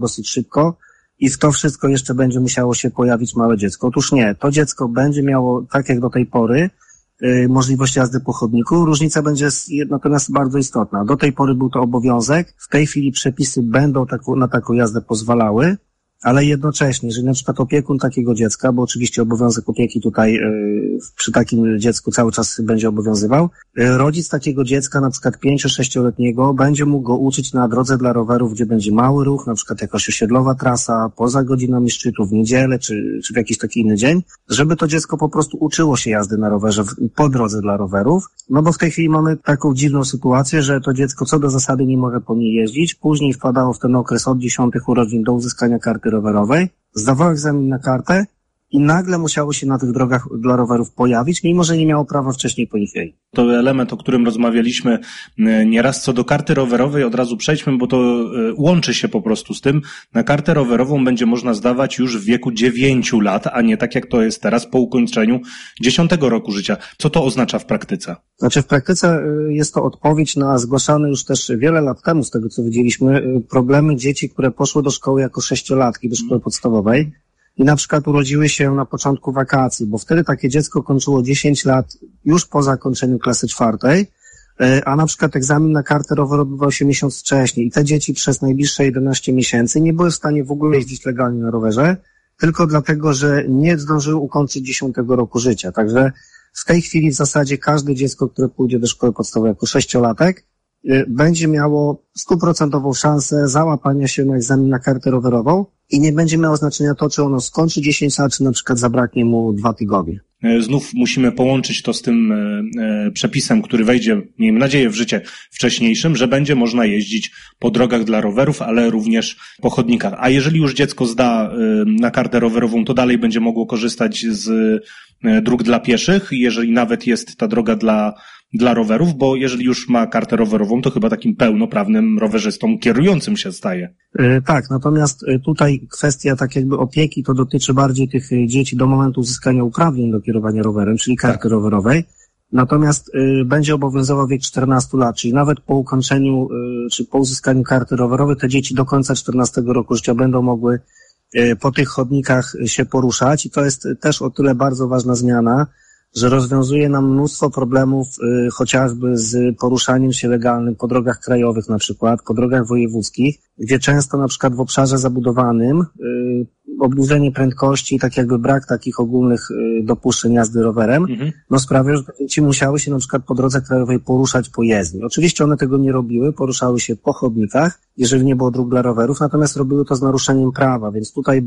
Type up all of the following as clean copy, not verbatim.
dosyć szybko i w to wszystko jeszcze będzie musiało się pojawić małe dziecko. Otóż nie, to dziecko będzie miało, tak jak do tej pory, możliwość jazdy po chodniku. Różnica będzie natomiast bardzo istotna. Do tej pory był to obowiązek, w tej chwili przepisy będą na taką jazdę pozwalały, ale jednocześnie, jeżeli na przykład opiekun takiego dziecka, bo oczywiście obowiązek opieki tutaj przy takim dziecku cały czas będzie obowiązywał, rodzic takiego dziecka, na przykład 5-6-letniego, będzie mógł go uczyć na drodze dla rowerów, gdzie będzie mały ruch, na przykład jakaś osiedlowa trasa, poza godzinami szczytu, w niedzielę, czy w jakiś taki inny dzień, żeby to dziecko po prostu uczyło się jazdy na rowerze po drodze dla rowerów, no bo w tej chwili mamy taką dziwną sytuację, że to dziecko co do zasady nie może po niej jeździć, później wpadało w ten okres od 10 urodzin do uzyskania karty rowerowej, zdawało egzamin na kartę i nagle musiało się na tych drogach dla rowerów pojawić, mimo że nie miało prawa wcześniej po nich jeździć. To element, o którym rozmawialiśmy nieraz co do karty rowerowej, od razu przejdźmy, bo to łączy się po prostu z tym. Na kartę rowerową będzie można zdawać już w wieku 9 lat, a nie tak jak to jest teraz po ukończeniu 10 roku życia. Co to oznacza w praktyce? Znaczy w praktyce jest to odpowiedź na zgłaszane już też wiele lat temu, z tego co widzieliśmy, problemy dzieci, które poszły do szkoły jako 6-latki, do szkoły podstawowej i na przykład urodziły się na początku wakacji, bo wtedy takie dziecko kończyło 10 lat już po zakończeniu klasy 4, a na przykład egzamin na kartę rowerową odbywał się miesiąc wcześniej i te dzieci przez najbliższe 11 miesięcy nie były w stanie w ogóle jeździć legalnie na rowerze, tylko dlatego, że nie zdążyły ukończyć 10 roku życia. Także w tej chwili w zasadzie każde dziecko, które pójdzie do szkoły podstawowej jako 6-latek, będzie miało 100% szansę załapania się na egzamin na kartę rowerową i nie będzie miało znaczenia to, czy ono skończy 10 lat, czy na przykład zabraknie mu 2 tygodnie. Znów musimy połączyć to z tym przepisem, który wejdzie, miejmy nadzieję, w życie wcześniejszym, że będzie można jeździć po drogach dla rowerów, ale również po chodnikach. A jeżeli już dziecko zda na kartę rowerową, to dalej będzie mogło korzystać z dróg dla pieszych, jeżeli nawet jest ta droga dla rowerów, bo jeżeli już ma kartę rowerową, to chyba takim pełnoprawnym rowerzystą kierującym się staje. Tak, natomiast tutaj kwestia tak jakby opieki to dotyczy bardziej tych dzieci do momentu uzyskania uprawnień do kierowania rowerem, czyli karty rowerowej. Natomiast będzie obowiązywał wiek 14 lat, czyli nawet po ukończeniu czy po uzyskaniu karty rowerowej te dzieci do końca 14 roku życia będą mogły po tych chodnikach się poruszać i to jest też o tyle bardzo ważna zmiana, że rozwiązuje nam mnóstwo problemów chociażby z poruszaniem się legalnym po drogach krajowych na przykład, po drogach wojewódzkich, gdzie często na przykład w obszarze zabudowanym obniżenie prędkości i tak jakby brak takich ogólnych dopuszczeń jazdy rowerem, no sprawia, że dzieci musiały się na przykład po drodze krajowej poruszać po jezdni. Oczywiście one tego nie robiły, poruszały się po chodnikach, jeżeli nie było dróg dla rowerów, natomiast robiły to z naruszeniem prawa, więc tutaj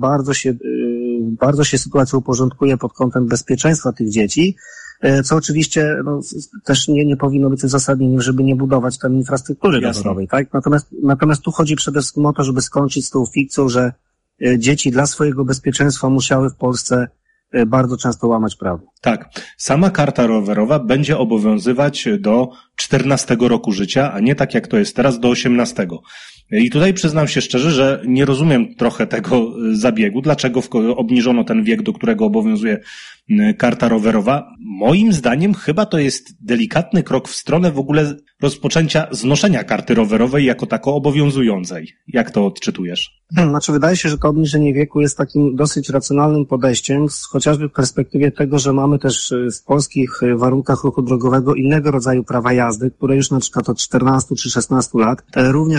bardzo się sytuacja uporządkuje pod kątem bezpieczeństwa tych dzieci, co oczywiście też nie powinno być uzasadnieniem, żeby nie budować tam infrastruktury rowerowej, tak? Natomiast tu chodzi przede wszystkim o to, żeby skończyć z tą fikcją, że dzieci dla swojego bezpieczeństwa musiały w Polsce bardzo często łamać prawo. Tak. Sama karta rowerowa będzie obowiązywać do 14 roku życia, a nie tak jak to jest teraz do 18. I tutaj przyznam się szczerze, że nie rozumiem trochę tego zabiegu, dlaczego obniżono ten wiek, do którego obowiązuje karta rowerowa. Moim zdaniem chyba to jest delikatny krok w stronę w ogóle rozpoczęcia znoszenia karty rowerowej jako tako obowiązującej. Jak to odczytujesz? Znaczy wydaje się, że to obniżenie wieku jest takim dosyć racjonalnym podejściem, chociażby w perspektywie tego, że mamy też w polskich warunkach ruchu drogowego innego rodzaju prawa jazdy, które już na przykład od 14 czy 16 lat również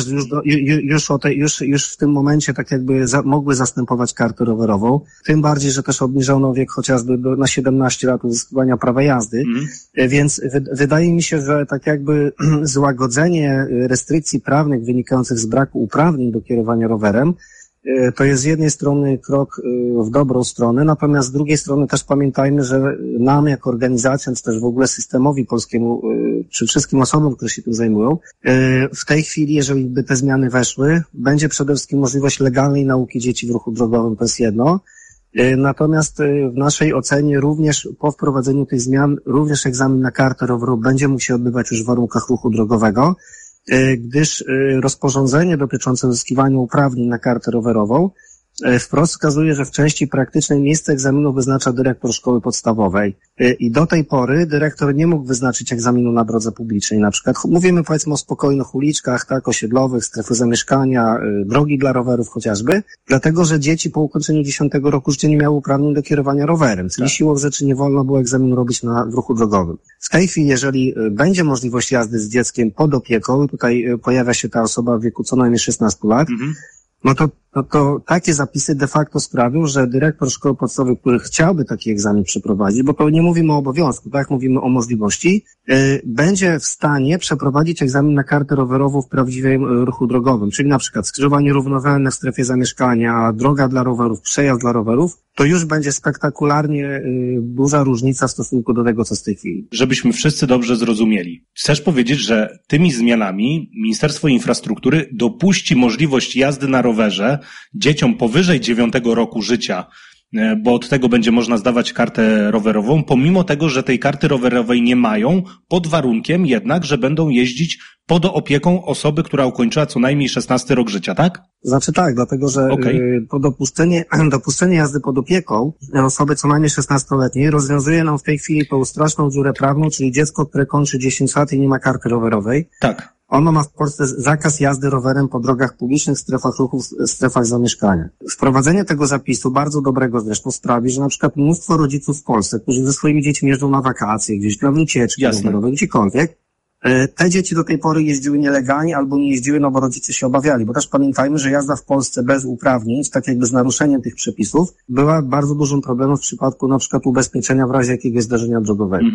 już w tym momencie tak jakby mogły zastępować kartę rowerową. Tym bardziej, że też obniżono wiek chociażby na 17 lat uzyskiwania prawa jazdy. Więc wydaje mi się, że tak jakby złagodzenie restrykcji prawnych wynikających z braku uprawnień do kierowania rowerem to jest z jednej strony krok w dobrą stronę, natomiast z drugiej strony też pamiętajmy, że nam jako organizacjom, czy też w ogóle systemowi polskiemu, czy wszystkim osobom, które się tym zajmują, w tej chwili, jeżeli by te zmiany weszły, będzie przede wszystkim możliwość legalnej nauki dzieci w ruchu drogowym, to jest jedno. Natomiast w naszej ocenie również po wprowadzeniu tych zmian, również egzamin na kartę rowerową będzie mógł się odbywać już w warunkach ruchu drogowego, gdyż rozporządzenie dotyczące uzyskiwania uprawnień na kartę rowerową wprost wskazuje, że w części praktycznej miejsce egzaminu wyznacza dyrektor szkoły podstawowej i do tej pory dyrektor nie mógł wyznaczyć egzaminu na drodze publicznej. Na przykład mówimy powiedzmy o spokojnych uliczkach, tak, osiedlowych, strefy zamieszkania, drogi dla rowerów chociażby, dlatego że dzieci po ukończeniu 10 roku życia nie miały uprawnień do kierowania rowerem, czyli siłą rzeczy nie wolno było egzaminu robić w ruchu drogowym. W tej chwili, jeżeli będzie możliwość jazdy z dzieckiem pod opieką, tutaj pojawia się ta osoba w wieku co najmniej 16 lat, no to takie zapisy de facto sprawią, że dyrektor szkoły podstawowej, który chciałby taki egzamin przeprowadzić, bo to nie mówimy o obowiązku, tak, mówimy o możliwości, będzie w stanie przeprowadzić egzamin na kartę rowerową w prawdziwym ruchu drogowym, czyli na przykład skrzyżowanie równowolne w strefie zamieszkania, droga dla rowerów, przejazd dla rowerów, to już będzie spektakularnie duża różnica w stosunku do tego, co z tej chwili. Żebyśmy wszyscy dobrze zrozumieli. Chcesz powiedzieć, że tymi zmianami Ministerstwo Infrastruktury dopuści możliwość jazdy na rowerze dzieciom powyżej 9 roku życia, bo od tego będzie można zdawać kartę rowerową, pomimo tego, że tej karty rowerowej nie mają, pod warunkiem jednak, że będą jeździć pod opieką osoby, która ukończyła co najmniej 16 rok życia, tak? Znaczy tak, dlatego że to dopuszczenie jazdy pod opieką osoby co najmniej 16-letniej rozwiązuje nam w tej chwili tą straszną dziurę prawną, czyli dziecko, które kończy 10 lat i nie ma karty rowerowej. Tak. Ono ma w Polsce zakaz jazdy rowerem po drogach publicznych, strefach ruchu, strefach zamieszkania. Wprowadzenie tego zapisu, bardzo dobrego zresztą, sprawi, że na przykład mnóstwo rodziców w Polsce, którzy ze swoimi dziećmi jeżdżą na wakacje, gdzieś na wycieczki rowerowe, gdziekolwiek, te dzieci do tej pory jeździły nielegalnie albo nie jeździły, no bo rodzice się obawiali, bo też pamiętajmy, że jazda w Polsce bez uprawnień, tak jakby z naruszeniem tych przepisów, była bardzo dużym problemem w przypadku na przykład ubezpieczenia w razie jakiegoś zdarzenia drogowego.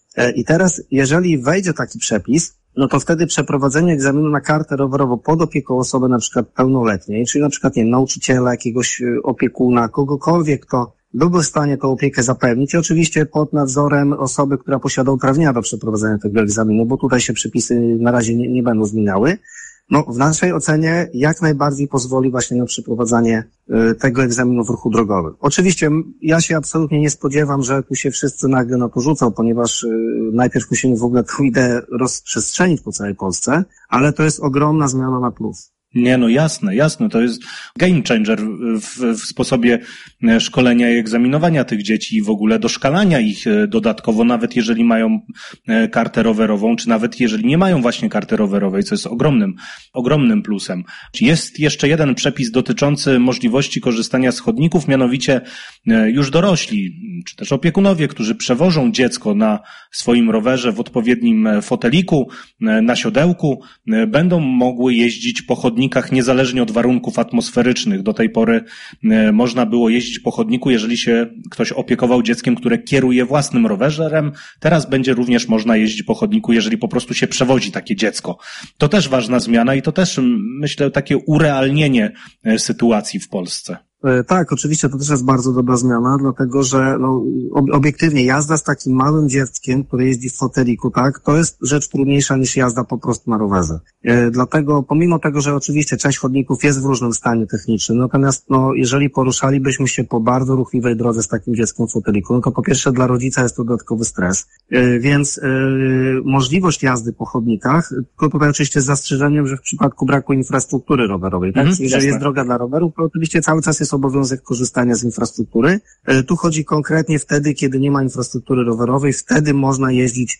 I teraz, jeżeli wejdzie taki przepis, no to wtedy przeprowadzenie egzaminu na kartę rowerową pod opieką osoby na przykład pełnoletniej, czyli na przykład, nie wiem, nauczyciela, jakiegoś opiekuna, kogokolwiek, kto byłby w stanie tę opiekę zapewnić i oczywiście pod nadzorem osoby, która posiada uprawnienia do przeprowadzenia tego egzaminu, bo tutaj się przepisy na razie nie będą zmieniały. No, w naszej ocenie jak najbardziej pozwoli właśnie na przeprowadzanie tego egzaminu w ruchu drogowym. Oczywiście ja się absolutnie nie spodziewam, że tu się wszyscy nagle na to rzucą, ponieważ najpierw musimy w ogóle tę ideę rozprzestrzenić po całej Polsce, ale to jest ogromna zmiana na plus. Nie, no jasne, to jest game changer w sposobie szkolenia i egzaminowania tych dzieci i w ogóle doszkalania ich dodatkowo, nawet jeżeli mają kartę rowerową, czy nawet jeżeli nie mają właśnie karty rowerowej, co jest ogromnym plusem. Jest jeszcze jeden przepis dotyczący możliwości korzystania z chodników, mianowicie już dorośli, czy też opiekunowie, którzy przewożą dziecko na swoim rowerze w odpowiednim foteliku, na siodełku, będą mogły jeździć po chodnikach niezależnie od warunków atmosferycznych. Do tej pory można było jeździć po chodniku, jeżeli się ktoś opiekował dzieckiem, które kieruje własnym rowerem. Teraz będzie również można jeździć po chodniku, jeżeli po prostu się przewozi takie dziecko. To też ważna zmiana i to też, myślę, takie urealnienie sytuacji w Polsce. Tak, oczywiście to też jest bardzo dobra zmiana, dlatego że obiektywnie jazda z takim małym dzieckiem, które jeździ w foteliku, tak, to jest rzecz trudniejsza niż jazda po prostu na rowerze. Dlatego pomimo tego, że oczywiście część chodników jest w różnym stanie technicznym, natomiast jeżeli poruszalibyśmy się po bardzo ruchliwej drodze z takim dzieckiem w foteliku, no to po pierwsze dla rodzica jest to dodatkowy stres, więc możliwość jazdy po chodnikach, tylko tutaj oczywiście z zastrzeżeniem, że w przypadku braku infrastruktury rowerowej, tak, jeżeli jest droga dla rowerów, to oczywiście cały czas jest obowiązek korzystania z infrastruktury. Tu chodzi konkretnie wtedy, kiedy nie ma infrastruktury rowerowej, wtedy można jeździć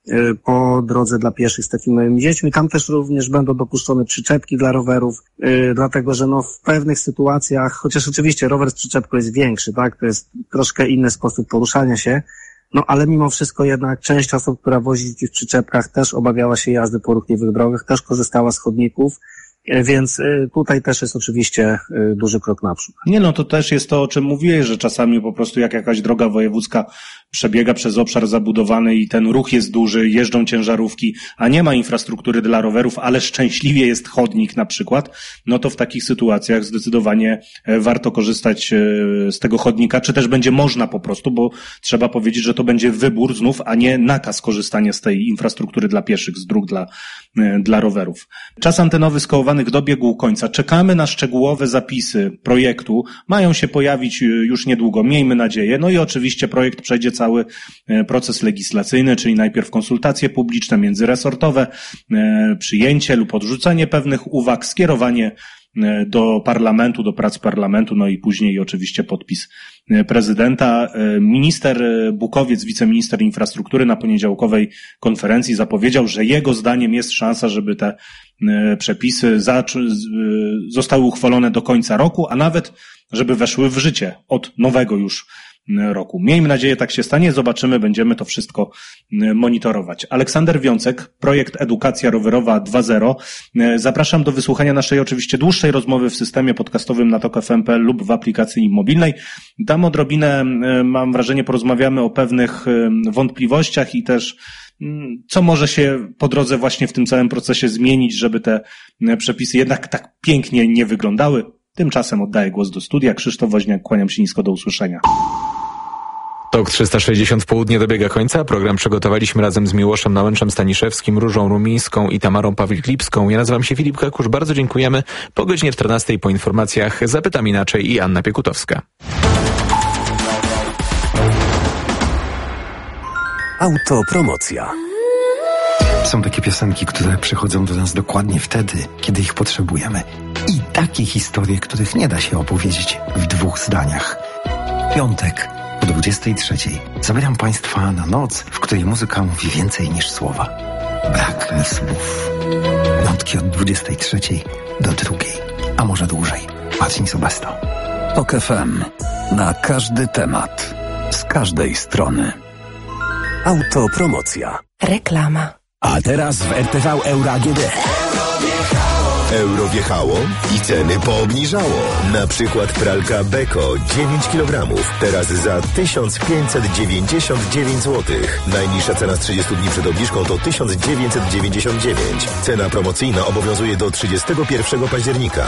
po drodze dla pieszych z takimi małymi dziećmi. Tam też również będą dopuszczone przyczepki dla rowerów, dlatego że w pewnych sytuacjach, chociaż oczywiście rower z przyczepką jest większy, tak, to jest troszkę inny sposób poruszania się, ale mimo wszystko jednak część osób, która wozi dzieci w przyczepkach, też obawiała się jazdy po ruchliwych drogach, też korzystała z chodników. Więc tutaj też jest oczywiście duży krok naprzód. Nie, to też jest to, o czym mówiłeś, że czasami po prostu jak jakaś droga wojewódzka przebiega przez obszar zabudowany i ten ruch jest duży, jeżdżą ciężarówki, a nie ma infrastruktury dla rowerów, ale szczęśliwie jest chodnik na przykład, to w takich sytuacjach zdecydowanie warto korzystać z tego chodnika, czy też będzie można po prostu, bo trzeba powiedzieć, że to będzie wybór znów, a nie nakaz korzystania z tej infrastruktury dla pieszych, z dróg dla rowerów. Czas antenowy skołowanych dobiegł końca. Czekamy na szczegółowe zapisy projektu. Mają się pojawić już niedługo, miejmy nadzieję. I oczywiście projekt przejdzie cały proces legislacyjny, czyli najpierw konsultacje publiczne, międzyresortowe, przyjęcie lub odrzucenie pewnych uwag, skierowanie do parlamentu, do prac parlamentu, no i później oczywiście podpis prezydenta. Minister Bukowiec, wiceminister infrastruktury na poniedziałkowej konferencji zapowiedział, że jego zdaniem jest szansa, żeby te przepisy zostały uchwalone do końca roku, a nawet żeby weszły w życie od nowego już roku. Miejmy nadzieję, tak się stanie, zobaczymy, będziemy to wszystko monitorować. Aleksander Wiącek, projekt Edukacja Rowerowa 2.0. Zapraszam do wysłuchania naszej oczywiście dłuższej rozmowy w systemie podcastowym na tok.fm.pl lub w aplikacji mobilnej. Tam odrobinę, mam wrażenie, porozmawiamy o pewnych wątpliwościach i też co może się po drodze właśnie w tym całym procesie zmienić, żeby te przepisy jednak tak pięknie nie wyglądały. Tymczasem oddaję głos do studia. Krzysztof Woźniak, kłaniam się nisko, do usłyszenia. TOK 360 w południe dobiega końca. Program przygotowaliśmy razem z Miłoszem Nałęczem-Staniszewskim, Różą Rumińską i Tamarą Pawlik-Lipską. Ja nazywam się Filip Kakusz. Bardzo dziękujemy. Po godzinie 14 po informacjach Zapytam Inaczej i Anna Piekutowska. Autopromocja. Są takie piosenki, które przychodzą do nas dokładnie wtedy, kiedy ich potrzebujemy. I takie historie, których nie da się opowiedzieć w 2 zdaniach. Piątek o 23:00 zabieram Państwa na noc, w której muzyka mówi więcej niż słowa. Brak mi słów. Piątki od 23:00 do 2:00, a może dłużej. Marcin Sobesto. TOK FM. Na każdy temat. Z każdej strony. Autopromocja. Reklama. A teraz w RTV Euro AGD. Euro wjechało i ceny poobniżało. Na przykład pralka Beko 9 kg. Teraz za 1599 zł. Najniższa cena z 30 dni przed obniżką to 1999. Cena promocyjna obowiązuje do 31 października.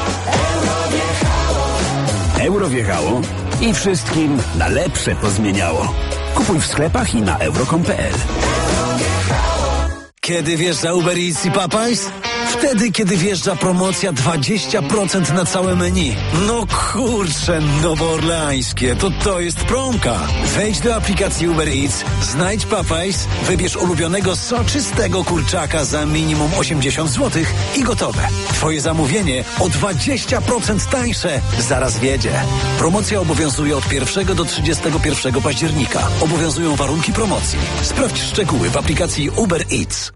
Euro wjechało i wszystkim na lepsze pozmieniało. Kupuj w sklepach i na euro.com.pl. Kiedy wjeżdża Uber Eats i Popeyes? Wtedy, kiedy wjeżdża promocja 20% na całe menu. No kurczę, nowoorleańskie, to jest promka. Wejdź do aplikacji Uber Eats, znajdź Popeyes, wybierz ulubionego soczystego kurczaka za minimum 80 zł i gotowe. Twoje zamówienie o 20% tańsze zaraz wjedzie. Promocja obowiązuje od 1 do 31 października. Obowiązują warunki promocji. Sprawdź szczegóły w aplikacji Uber Eats.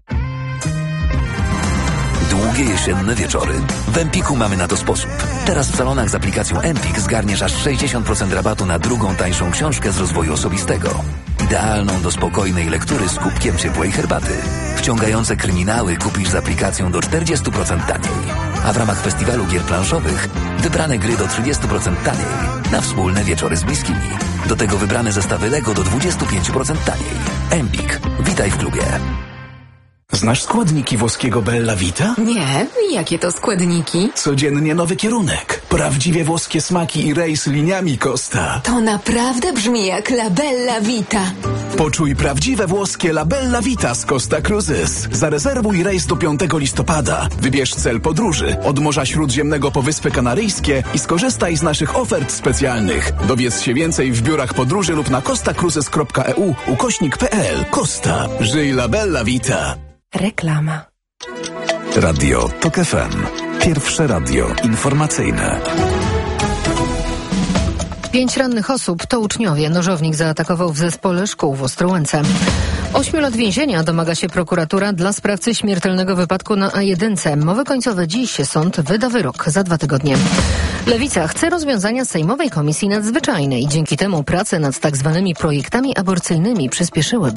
Długie jesienne wieczory. W Empiku mamy na to sposób. Teraz w salonach z aplikacją Empik zgarniesz aż 60% rabatu na drugą tańszą książkę z rozwoju osobistego. Idealną do spokojnej lektury z kubkiem ciepłej herbaty. Wciągające kryminały kupisz z aplikacją do 40% taniej. A w ramach festiwalu gier planszowych wybrane gry do 30% taniej na wspólne wieczory z bliskimi. Do tego wybrane zestawy Lego do 25% taniej. Empik. Witaj w klubie. Znasz składniki włoskiego Bella Vita? Nie, jakie to składniki? Codziennie nowy kierunek. Prawdziwie włoskie smaki i rejs liniami Costa. To naprawdę brzmi jak La Bella Vita. Poczuj prawdziwe włoskie La Bella Vita z Costa Cruises. Zarezerwuj rejs do 5 listopada. Wybierz cel podróży od Morza Śródziemnego po Wyspy Kanaryjskie i skorzystaj z naszych ofert specjalnych. Dowiedz się więcej w biurach podróży lub na costacruises.eu/pl. Costa. Żyj La Bella Vita. Reklama. Radio TOK FM. Pierwsze radio informacyjne. 5 rannych osób to uczniowie. Nożownik zaatakował w zespole szkół w Ostrołęce. 8 lat więzienia domaga się prokuratura dla sprawcy śmiertelnego wypadku na A1. Mowy końcowe dziś. Sąd wyda wyrok za 2 tygodnie. Lewica chce rozwiązania Sejmowej Komisji Nadzwyczajnej. Dzięki temu prace nad tak zwanymi projektami aborcyjnymi przyspieszyłyby.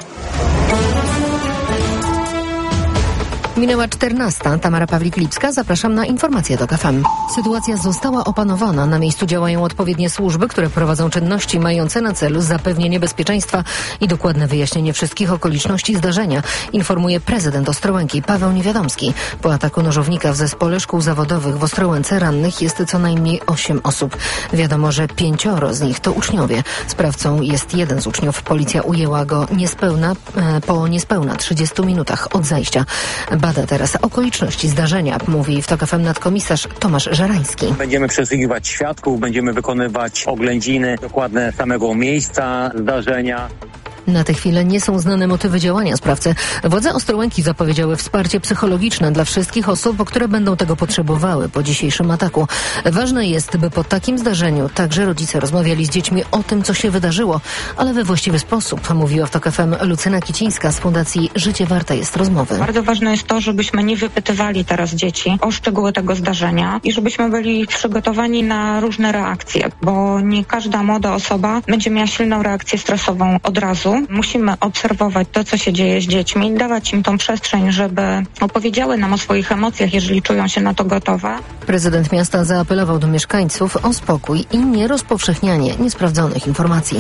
Minęła 14. Tamara Pawlik-Lipska. Zapraszam na informacje TOK FM. Sytuacja została opanowana. Na miejscu działają odpowiednie służby, które prowadzą czynności mające na celu zapewnienie bezpieczeństwa i dokładne wyjaśnienie wszystkich okoliczności zdarzenia, informuje prezydent Ostrołęki Paweł Niewiadomski. Po ataku nożownika w zespole szkół zawodowych w Ostrołęce rannych jest co najmniej 8 osób. Wiadomo, że 5 z nich to uczniowie. Sprawcą jest jeden z uczniów. Policja ujęła go po niespełna 30 minutach od zajścia. Bada teraz okoliczności zdarzenia, mówi w TOK FM nadkomisarz Tomasz Żerański. Będziemy przesłuchiwać świadków, będziemy wykonywać oględziny dokładne samego miejsca zdarzenia. Na tę chwilę nie są znane motywy działania sprawcy. Władze Ostrołęki zapowiedziały wsparcie psychologiczne dla wszystkich osób, które będą tego potrzebowały po dzisiejszym ataku. Ważne jest, by po takim zdarzeniu także rodzice rozmawiali z dziećmi o tym, co się wydarzyło, ale we właściwy sposób, mówiła w TOK FM Lucyna Kicińska z Fundacji Życie Warte jest rozmowy. Bardzo ważne jest to, żebyśmy nie wypytywali teraz dzieci o szczegóły tego zdarzenia i żebyśmy byli przygotowani na różne reakcje, bo nie każda młoda osoba będzie miała silną reakcję stresową od razu. Musimy obserwować to, co się dzieje z dziećmi, dawać im tą przestrzeń, żeby opowiedziały nam o swoich emocjach, jeżeli czują się na to gotowe. Prezydent miasta zaapelował do mieszkańców o spokój i nierozpowszechnianie niesprawdzonych informacji.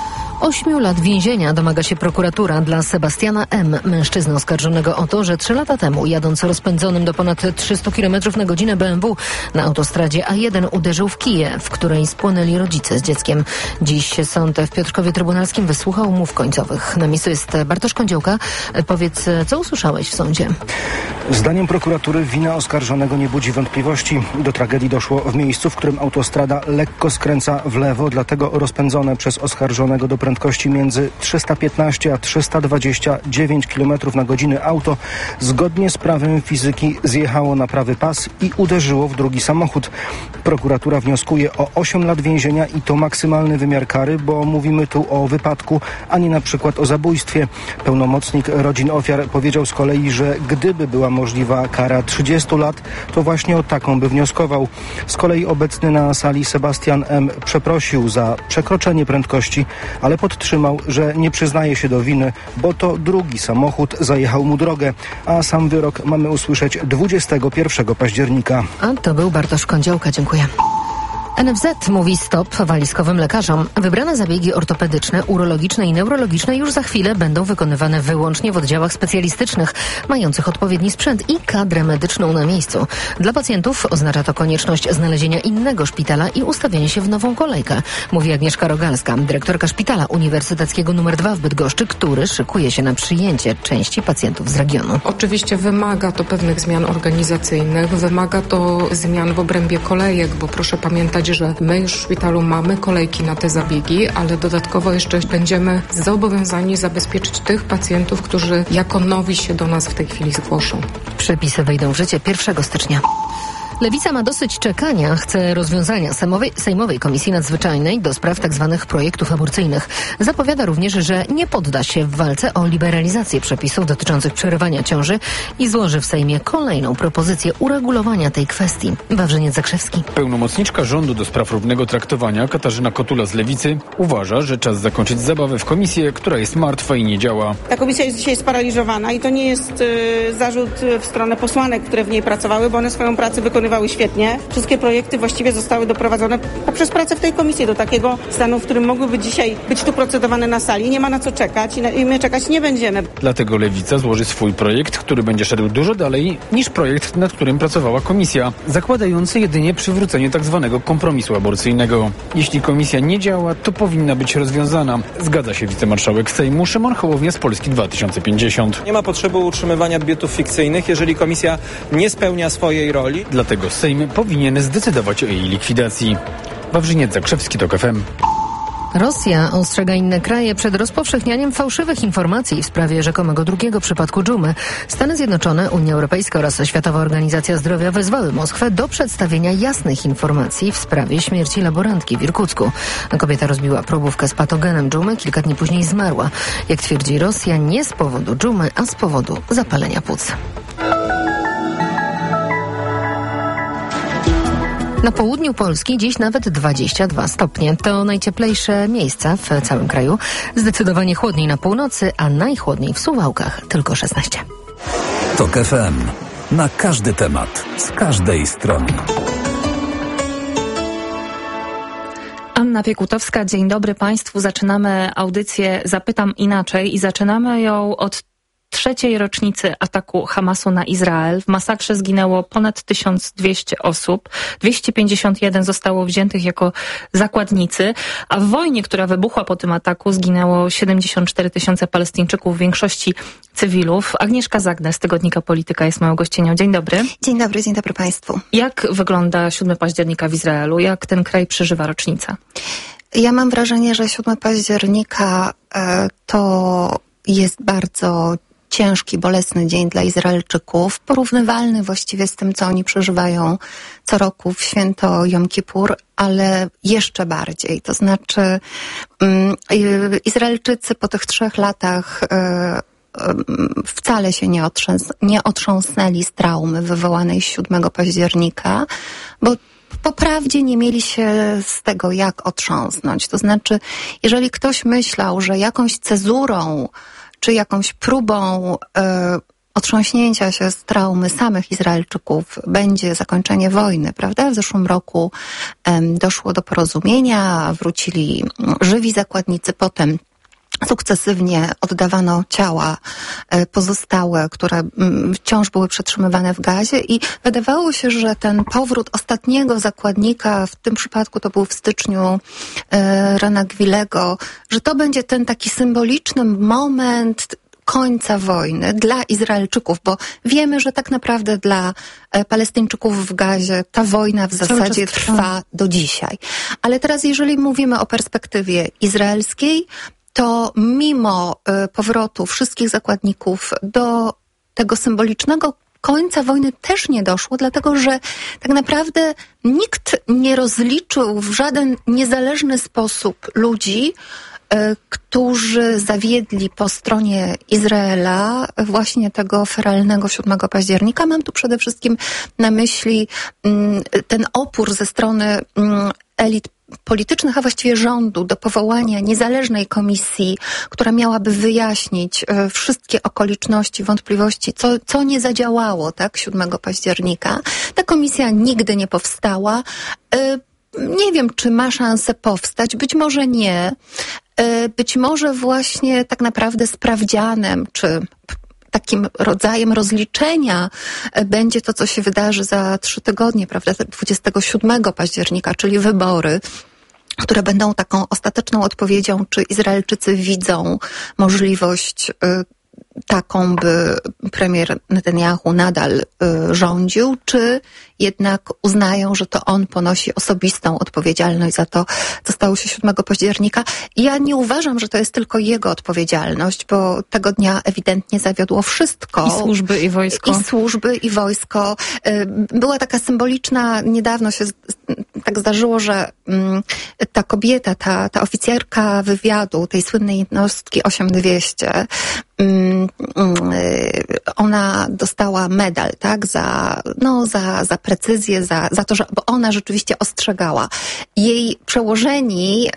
8 lat więzienia domaga się prokuratura dla Sebastiana M., mężczyzny oskarżonego o to, że 3 lata temu, jadąc rozpędzonym do ponad 300 km na godzinę BMW na autostradzie A1 uderzył w kiję, w której spłonęli rodzice z dzieckiem. Dziś sąd w Piotrkowie Trybunalskim wysłuchał umów końcowych. Na miejscu jest Bartosz Kądziołka. Powiedz, co usłyszałeś w sądzie? Zdaniem prokuratury wina oskarżonego nie budzi wątpliwości. Do tragedii doszło w miejscu, w którym autostrada lekko skręca w lewo, dlatego rozpędzone przez oskarżonego do prędkości między 315 a 329 km na godzinę auto zgodnie z prawem fizyki zjechało na prawy pas i uderzyło w drugi samochód. Prokuratura wnioskuje o 8 lat więzienia i to maksymalny wymiar kary, bo mówimy tu o wypadku, a nie na przykład o zabójstwie. Pełnomocnik rodzin ofiar powiedział z kolei, że gdyby była możliwa kara 30 lat, to właśnie o taką by wnioskował. Z kolei obecny na sali Sebastian M. przeprosił za przekroczenie prędkości, ale podtrzymał, że nie przyznaje się do winy, bo to drugi samochód zajechał mu drogę, a sam wyrok mamy usłyszeć 21 października. A to był Bartosz Kądziołka, dziękuję. NFZ mówi stop walizkowym lekarzom. Wybrane zabiegi ortopedyczne, urologiczne i neurologiczne już za chwilę będą wykonywane wyłącznie w oddziałach specjalistycznych, mających odpowiedni sprzęt i kadrę medyczną na miejscu. Dla pacjentów oznacza to konieczność znalezienia innego szpitala i ustawienia się w nową kolejkę, mówi Agnieszka Rogalska, dyrektorka Szpitala Uniwersyteckiego nr 2 w Bydgoszczy, który szykuje się na przyjęcie części pacjentów z regionu. Oczywiście wymaga to pewnych zmian organizacyjnych, wymaga to zmian w obrębie kolejek, bo proszę pamiętać, że my już w szpitalu mamy kolejki na te zabiegi, ale dodatkowo jeszcze będziemy zobowiązani zabezpieczyć tych pacjentów, którzy jako nowi się do nas w tej chwili zgłoszą. Przepisy wejdą w życie 1 stycznia. Lewica ma dosyć czekania, chce rozwiązania Sejmowej Komisji Nadzwyczajnej do spraw tzw. projektów aborcyjnych. Zapowiada również, że nie podda się w walce o liberalizację przepisów dotyczących przerywania ciąży i złoży w Sejmie kolejną propozycję uregulowania tej kwestii. Wawrzyniec Zakrzewski. Pełnomocniczka rządu do spraw równego traktowania Katarzyna Kotula z Lewicy uważa, że czas zakończyć zabawę w komisję, która jest martwa i nie działa. Ta komisja jest dzisiaj sparaliżowana i to nie jest zarzut w stronę posłanek, które w niej pracowały, bo one swoją pracę wykonywały świetnie. Wszystkie projekty właściwie zostały doprowadzone poprzez pracę w tej komisji do takiego stanu, w którym mogłyby dzisiaj być tu procedowane na sali. Nie ma na co czekać i my czekać nie będziemy. Dlatego Lewica złoży swój projekt, który będzie szedł dużo dalej niż projekt, nad którym pracowała komisja, zakładający jedynie przywrócenie tzw. kompromisu aborcyjnego. Jeśli komisja nie działa, to powinna być rozwiązana. Zgadza się wicemarszałek Sejmu Szymon Hołownia z Polski 2050. Nie ma potrzeby utrzymywania biutów fikcyjnych, jeżeli komisja nie spełnia swojej roli. Dlatego Sejm powinien zdecydować o jej likwidacji. Wawrzyniec Zakrzewski, TOK FM. Rosja ostrzega inne kraje przed rozpowszechnianiem fałszywych informacji w sprawie rzekomego drugiego przypadku dżumy. Stany Zjednoczone, Unia Europejska oraz Światowa Organizacja Zdrowia wezwały Moskwę do przedstawienia jasnych informacji w sprawie śmierci laborantki w Irkucku. Kobieta rozbiła probówkę z patogenem dżumy, kilka dni później zmarła. Jak twierdzi Rosja, nie z powodu dżumy, a z powodu zapalenia płuc. Na południu Polski dziś nawet 22 stopnie. To najcieplejsze miejsca w całym kraju. Zdecydowanie chłodniej na północy, a najchłodniej w Suwałkach tylko 16. TOK FM. Na każdy temat, z każdej strony. Anna Piekutowska, dzień dobry Państwu. Zaczynamy audycję Zapytam Inaczej i zaczynamy ją od 3. rocznicy ataku Hamasu na Izrael. W masakrze zginęło ponad 1200 osób. 251 zostało wziętych jako zakładnicy, a w wojnie, która wybuchła po tym ataku, zginęło 74 000 Palestyńczyków, w większości cywilów. Agnieszka Zagner z tygodnika Polityka jest moją gościnią. Dzień dobry. Dzień dobry Państwu. Jak wygląda 7 października w Izraelu? Jak ten kraj przeżywa rocznicę? Ja mam wrażenie, że 7 października to jest bardzo ciężki, bolesny dzień dla Izraelczyków, porównywalny właściwie z tym, co oni przeżywają co roku w święto Jom Kippur, ale jeszcze bardziej. To znaczy Izraelczycy po tych 3 latach wcale się nie otrząsnęli z traumy wywołanej 7 października, bo po prawdzie nie mieli się z tego jak otrząsnąć. To znaczy, jeżeli ktoś myślał, że jakąś cezurą czy jakąś próbą otrząśnięcia się z traumy samych Izraelczyków będzie zakończenie wojny, prawda? W zeszłym roku doszło do porozumienia, wrócili żywi zakładnicy, potem sukcesywnie oddawano ciała pozostałe, które wciąż były przetrzymywane w gazie i wydawało się, że ten powrót ostatniego zakładnika, w tym przypadku to był w styczniu Rana Gwilego, że to będzie ten taki symboliczny moment końca wojny dla Izraelczyków, bo wiemy, że tak naprawdę dla Palestyńczyków w Gazie ta wojna w zasadzie trwa do dzisiaj. Ale teraz, jeżeli mówimy o perspektywie izraelskiej, to mimo powrotu wszystkich zakładników do tego symbolicznego końca wojny też nie doszło, dlatego że tak naprawdę nikt nie rozliczył w żaden niezależny sposób ludzi, którzy zawiedli po stronie Izraela właśnie tego feralnego 7 października. Mam tu przede wszystkim na myśli ten opór ze strony elit politycznych, a właściwie rządu do powołania niezależnej komisji, która miałaby wyjaśnić wszystkie okoliczności, wątpliwości, co nie zadziałało, tak, 7 października. Ta komisja nigdy nie powstała. Nie wiem, czy ma szansę powstać, być może nie. Być może właśnie tak naprawdę sprawdzianem, czy takim rodzajem rozliczenia będzie to, co się wydarzy za 3 tygodnie, prawda, 27 października, czyli wybory, które będą taką ostateczną odpowiedzią, czy Izraelczycy widzą możliwość taką, by premier Netanyahu nadal rządził, czy jednak uznają, że to on ponosi osobistą odpowiedzialność za to, co stało się 7 października. Ja nie uważam, że to jest tylko jego odpowiedzialność, bo tego dnia ewidentnie zawiodło wszystko. I służby, i wojsko. I służby, i wojsko. Była taka symboliczna, niedawno się tak zdarzyło, że ta kobieta, ta oficjerka wywiadu, tej słynnej jednostki 8200, ona dostała medal, tak, za precyzję, za to, że, bo ona rzeczywiście ostrzegała. Jej przełożeni,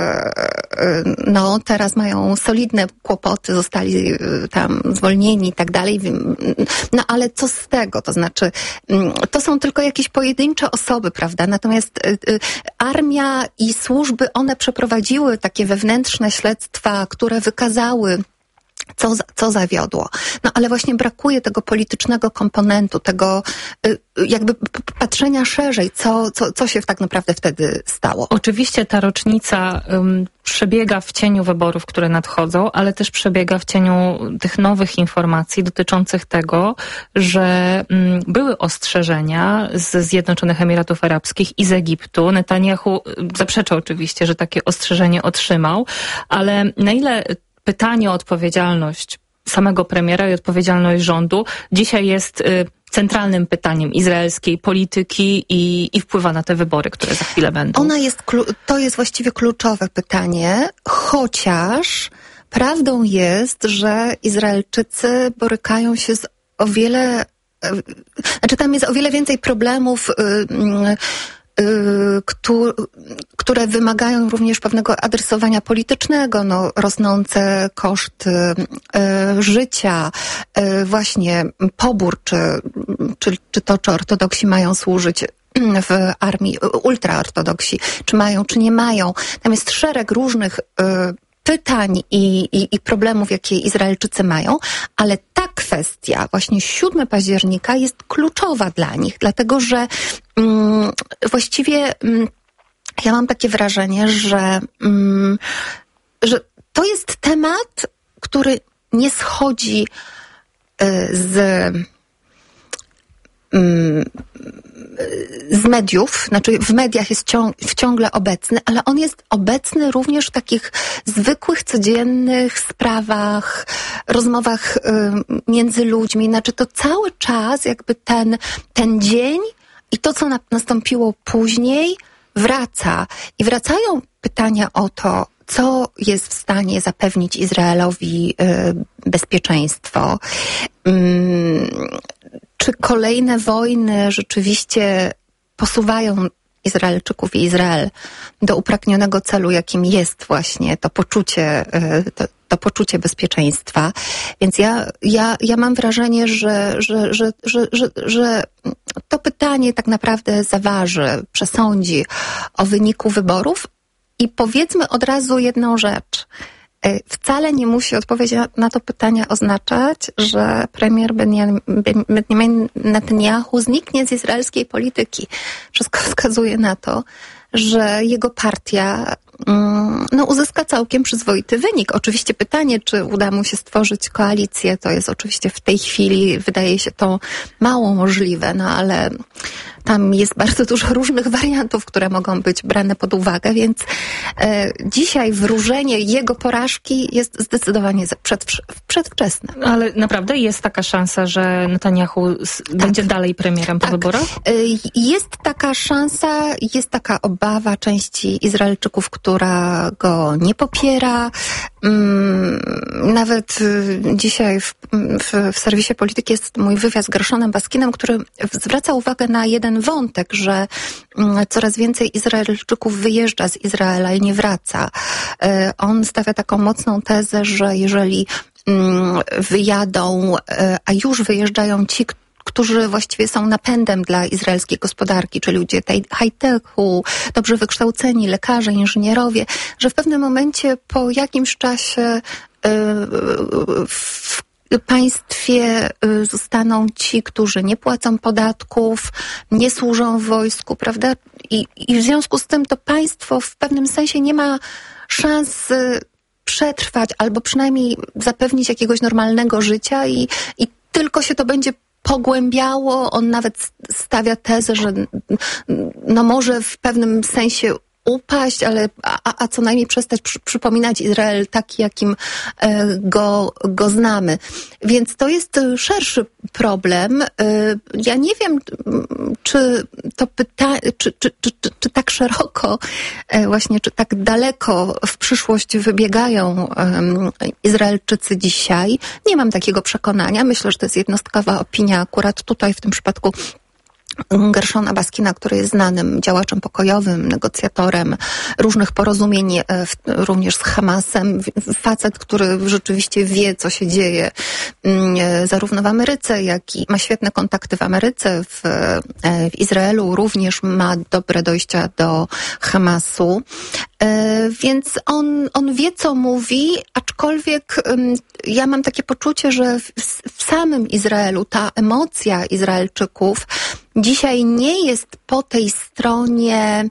teraz mają solidne kłopoty, zostali tam zwolnieni i tak dalej. No ale co z tego? To znaczy, to są tylko jakieś pojedyncze osoby, prawda? Natomiast armia i służby, one przeprowadziły takie wewnętrzne śledztwa, które wykazały, co zawiodło. No ale właśnie brakuje tego politycznego komponentu, tego jakby patrzenia szerzej, co się tak naprawdę wtedy stało. Oczywiście ta rocznica przebiega w cieniu wyborów, które nadchodzą, ale też przebiega w cieniu tych nowych informacji dotyczących tego, że były ostrzeżenia z Zjednoczonych Emiratów Arabskich i z Egiptu. Netanyahu zaprzecza oczywiście, że takie ostrzeżenie otrzymał, ale na ile pytanie o odpowiedzialność samego premiera i odpowiedzialność rządu dzisiaj jest centralnym pytaniem izraelskiej polityki i wpływa na te wybory, które za chwilę będą. To jest właściwie kluczowe pytanie, chociaż prawdą jest, że Izraelczycy borykają się z tam jest o wiele więcej problemów, które wymagają również pewnego adresowania politycznego, w koszty życia, właśnie pobór, czy ortodoksi mają służyć w armii, ultraortodoksi, czy mają, czy nie mają. Tam jest szereg różnych pytań i problemów, jakie Izraelczycy mają, ale ta kwestia, właśnie 7 października jest kluczowa dla nich, dlatego że właściwie ja mam takie wrażenie, że to jest temat, który nie schodzi z z mediów, znaczy w mediach jest ciągle obecny, ale on jest obecny również w takich zwykłych, codziennych sprawach, rozmowach między ludźmi. Znaczy to cały czas jakby ten dzień i to, co nastąpiło później, wraca. I wracają pytania o to, co jest w stanie zapewnić Izraelowi bezpieczeństwo. Czy kolejne wojny rzeczywiście posuwają Izraelczyków i Izrael do upragnionego celu, jakim jest właśnie to poczucie bezpieczeństwa. Więc ja mam wrażenie, że to pytanie tak naprawdę zaważy, przesądzi o wyniku wyborów. I powiedzmy od razu jedną rzecz. Wcale nie musi odpowiedź na to pytanie oznaczać, że premier Benjamin Netanyahu zniknie z izraelskiej polityki. Wszystko wskazuje na to, że jego partia uzyska całkiem przyzwoity wynik. Oczywiście pytanie, czy uda mu się stworzyć koalicję, to jest oczywiście w tej chwili, wydaje się to mało możliwe, ale tam jest bardzo dużo różnych wariantów, które mogą być brane pod uwagę, więc dzisiaj wróżenie jego porażki jest zdecydowanie przedwczesne. Ale naprawdę jest taka szansa, że Netanyahu będzie dalej premierem po wyborach? Jest taka szansa, jest taka obawa części Izraelczyków, która go nie popiera. Nawet dzisiaj w serwisie Polityki jest mój wywiad z Gershonem Baskinem, który zwraca uwagę na jeden wątek, że coraz więcej Izraelczyków wyjeżdża z Izraela i nie wraca. On stawia taką mocną tezę, że jeżeli wyjadą, a już wyjeżdżają ci, którzy właściwie są napędem dla izraelskiej gospodarki, czyli ludzie high-techu, dobrze wykształceni, lekarze, inżynierowie, że w pewnym momencie po jakimś czasie w państwie zostaną ci, którzy nie płacą podatków, nie służą w wojsku, prawda? I w związku z tym to państwo w pewnym sensie nie ma szans przetrwać albo przynajmniej zapewnić jakiegoś normalnego życia i tylko się to będzie pogłębiało. On nawet stawia tezę, że może w pewnym sensie upaść, ale a co najmniej przestać przypominać Izrael taki, jakim go znamy. Więc to jest szerszy problem. Ja nie wiem, czy to pytanie, czy tak szeroko właśnie, czy tak daleko w przyszłość wybiegają Izraelczycy dzisiaj. Nie mam takiego przekonania. Myślę, że to jest jednostkowa opinia akurat tutaj w tym przypadku Gershona Baskina, który jest znanym działaczem pokojowym, negocjatorem różnych porozumień, również z Hamasem. Facet, który rzeczywiście wie, co się dzieje zarówno w Ameryce, jak i ma świetne kontakty w Ameryce, w Izraelu również ma dobre dojścia do Hamasu. Więc on wie, co mówi, aczkolwiek ja mam takie poczucie, że w samym Izraelu ta emocja Izraelczyków dzisiaj nie jest po tej stronie,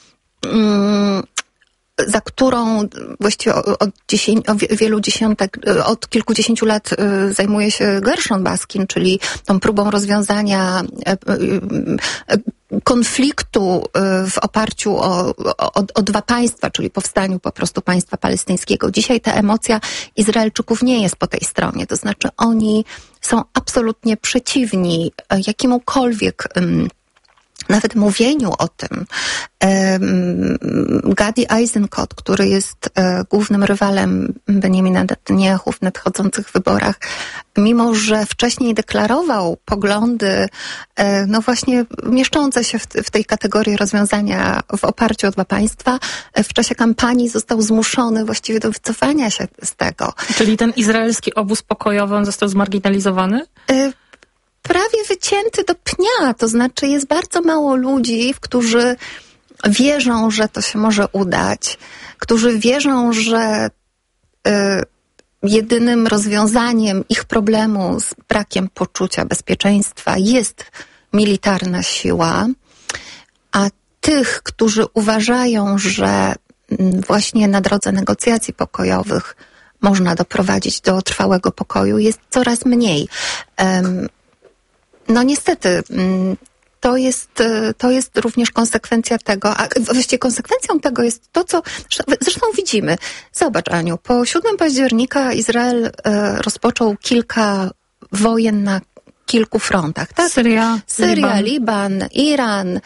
za którą właściwie od kilkudziesięciu lat zajmuje się Gershon Baskin, czyli tą próbą rozwiązania konfliktu w oparciu o dwa państwa, czyli powstaniu po prostu państwa palestyńskiego. Dzisiaj ta emocja Izraelczyków nie jest po tej stronie, to znaczy oni są absolutnie przeciwni jakiemukolwiek nawet mówieniu o tym. Gadi Eisenkot, który jest głównym rywalem Benjamina Netanyahu w nadchodzących wyborach, mimo że wcześniej deklarował poglądy, właśnie mieszczące się w tej kategorii rozwiązania w oparciu o dwa państwa, w czasie kampanii został zmuszony właściwie do wycofania się z tego. Czyli ten izraelski obóz pokojowy, on został zmarginalizowany? Prawie wycięty do pnia, to znaczy jest bardzo mało ludzi, którzy wierzą, że to się może udać, którzy wierzą, że jedynym rozwiązaniem ich problemu z brakiem poczucia bezpieczeństwa jest militarna siła, a tych, którzy uważają, że właśnie na drodze negocjacji pokojowych można doprowadzić do trwałego pokoju, jest coraz mniej. No niestety, to jest również konsekwencja tego, a właściwie konsekwencją tego jest to, co zresztą widzimy. Zobacz, Aniu, po 7 października Izrael rozpoczął kilka wojen na kilku frontach, tak? Syria, Liban, Iran.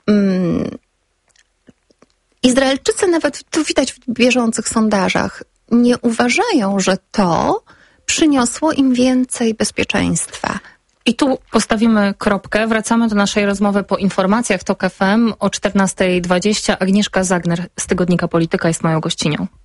Izraelczycy nawet, tu widać w bieżących sondażach, nie uważają, że to przyniosło im więcej bezpieczeństwa. I tu postawimy kropkę. Wracamy do naszej rozmowy po informacjach TOK FM o 14:20. Agnieszka Zagner z tygodnika Polityka jest moją gościnią.